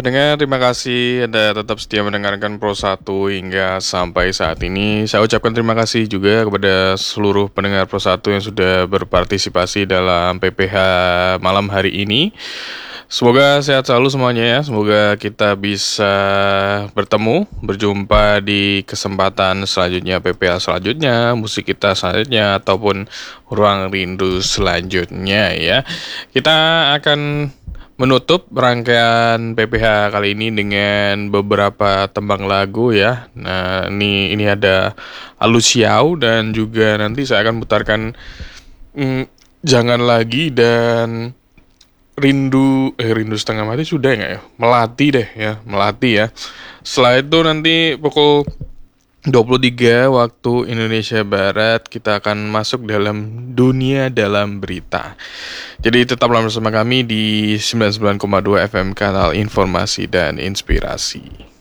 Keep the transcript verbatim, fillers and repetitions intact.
Pendengar, terima kasih Anda tetap setia mendengarkan Pro satu hingga sampai saat ini. Saya ucapkan terima kasih juga kepada seluruh pendengar Pro satu yang sudah berpartisipasi dalam P P H malam hari ini. Semoga sehat selalu semuanya ya. Semoga kita bisa bertemu, berjumpa di kesempatan selanjutnya, P P H selanjutnya, musik kita selanjutnya, ataupun ruang rindu selanjutnya ya. Kita akan menutup rangkaian P P H kali ini dengan beberapa tembang lagu ya. Nah, ini ini ada Alusiau dan juga nanti saya akan putarkan mm, Jangan Lagi dan Rindu eh Rindu Setengah Mati sudah nggak ya? Melati deh ya, Melati ya. Setelah itu nanti pukul dua puluh tiga waktu Indonesia Barat kita akan masuk dalam dunia dalam berita. Jadi tetaplah bersama kami di sembilan puluh sembilan koma dua F M kanal Informasi dan Inspirasi.